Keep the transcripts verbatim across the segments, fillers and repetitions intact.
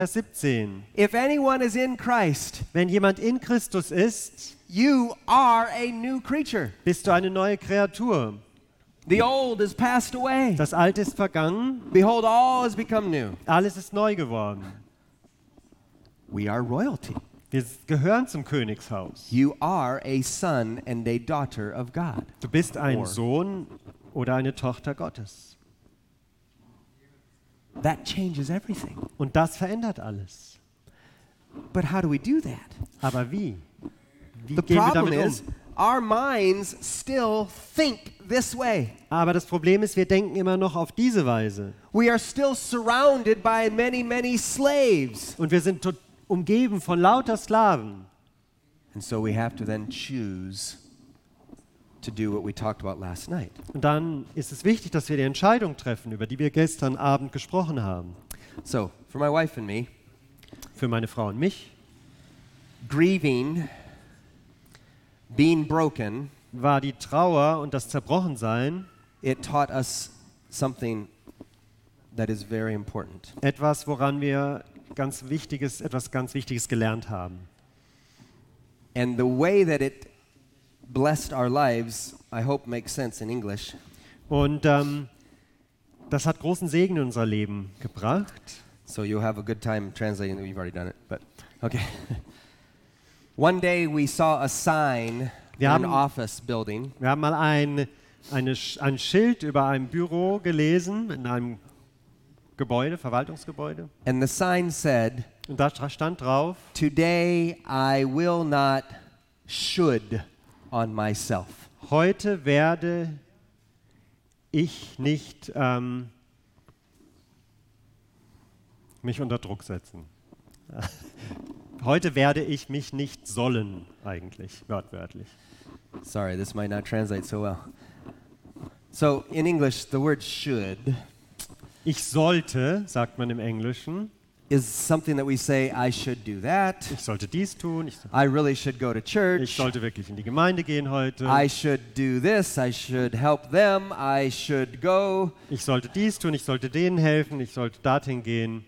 Vers siebzehn. If anyone is in Christ, Wenn jemand in Christus ist, you are a new creature. bist du eine neue Kreatur. The old is passed away. Das Alte ist vergangen, Behold, all has become new. alles ist neu geworden. We are royalty. Wir gehören zum Königshaus. You are a son and a daughter of God. Du bist ein Or- Sohn oder eine Tochter Gottes. That changes everything. Und das verändert alles. But how do we do that? Aber wie? Wie The gehen wir problem damit is, um? our minds still think this way. Aber das Problem ist, wir denken immer noch auf diese Weise. We are still surrounded by many, many slaves. Und wir sind tot- umgeben von lauter Sklaven. And so we have to then choose to do what we talked about last night. Und dann ist es wichtig, dass wir die Entscheidung treffen, über die wir gestern Abend gesprochen haben. So, for my wife and me, Für meine Frau und mich grieving, being broken, war die Trauer und das Zerbrochensein it taught us something that is very important. etwas, woran wir ganz wichtiges, etwas ganz Wichtiges gelernt haben. And the way that it blessed our lives, I hope makes sense in English. Und ähm, das hat großen Segen in unser Leben gebracht. So you'll have a good time translating. We've already done it, but okay. One day we saw a sign Wir in an haben- office building, Wir haben mal ein, eine, Sch- ein Schild über einem Büro gelesen, in einem Gebäude, Verwaltungsgebäude. and the sign said, Und da stra- stand drauf, "Today I will not should on myself." heute werde ich nicht ähm, mich unter Druck setzen. Heute werde ich mich nicht sollen, eigentlich, wortwörtlich. Sorry, this might not translate so well. So in English, the word should Ich sollte, sagt man im Englischen, is something that we say, I should do that. ich sollte dies tun, ich, I really should go to ich church. sollte wirklich in die Gemeinde gehen heute, I should do this. I should help them. I should go. ich sollte dies tun, ich sollte denen helfen, ich sollte dorthin gehen.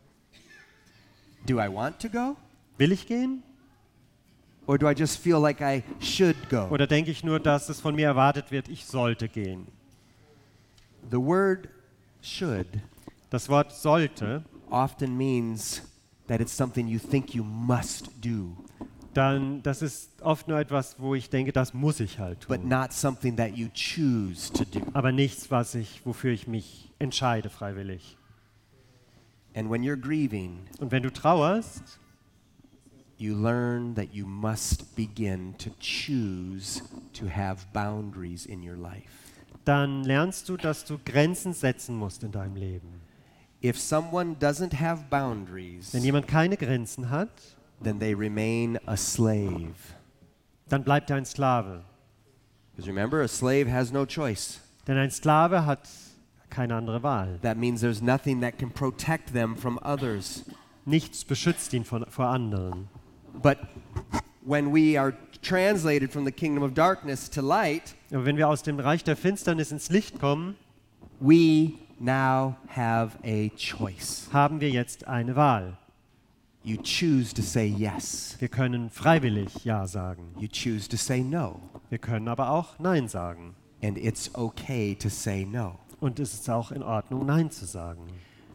Do I want to go? Will ich gehen? Or do I just feel like I should go? Oder denke ich nur, dass es von mir erwartet wird, ich sollte gehen? The word should Das Wort sollte, often means that it's something you think you must do, dann, das ist oft nur etwas, wo ich denke, das muss ich halt but tun. not something that you choose to do. Aber nichts, was ich, wofür ich mich entscheide freiwillig. And when you're grieving, Und wenn du trauerst, you learn that you must begin to choose to have boundaries in your life. dann lernst du, dass du Grenzen setzen musst in deinem Leben. If someone doesn't have boundaries, Wenn jemand keine Grenzen hat, then they remain a slave. dann bleibt er ein Sklave. Because remember, a slave has no choice. Denn ein Sklave hat keine andere Wahl. That means there's nothing that can protect them from others. Nichts beschützt ihn von, vor anderen. But when we are translated from the kingdom of darkness to light, Aber wenn wir aus dem Reich der Finsternis ins Licht kommen, we now have a choice. haben wir jetzt eine Wahl. You choose to say yes. Wir können freiwillig Ja sagen. You choose to say no. Wir können aber auch Nein sagen. And it's okay to say no. Und es ist auch in Ordnung, Nein zu sagen.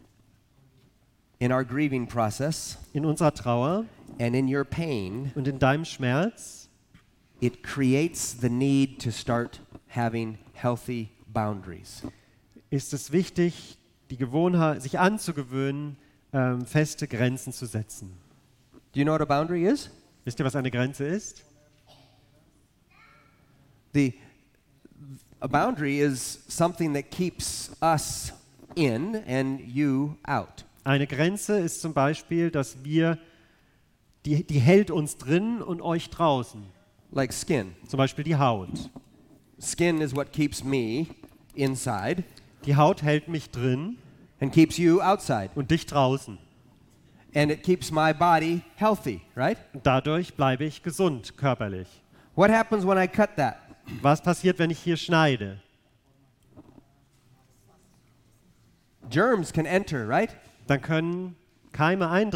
In our grieving process In unserer Trauer and in your pain, und in deinem Schmerz it creates the need to start having healthy boundaries. ist es wichtig, die Gewohnheit, sich anzugewöhnen, ähm, feste Grenzen zu setzen. Do you know what a boundary is? Wisst ihr, was eine Grenze ist? The a boundary is something that keeps us in and you out. Eine Grenze ist zum Beispiel, dass wir, die, die hält uns drin und euch draußen. Like skin. Zum Beispiel die Haut. Skin is what keeps me inside Die Haut hält mich drin and keeps you outside. und dich draußen. And it keeps my body healthy, right? Und dadurch bleibe ich gesund, körperlich. What happens when I cut that? Was passiert, wenn ich hier schneide? Germs can enter, right? Dann können Keime